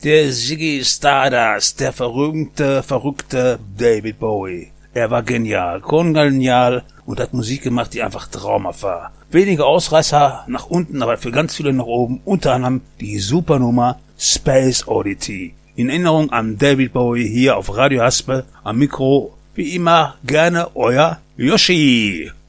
Der Ziggy Stardust, der verrückte David Bowie. Er war genial, kongenial und hat Musik gemacht, die einfach traumhaft war. Wenige Ausreißer nach unten, aber für ganz viele nach oben, unter anderem die Supernummer Space Oddity. In Erinnerung an David Bowie hier auf Radio Haspel, am Mikro, wie immer, gerne euer Yoshi.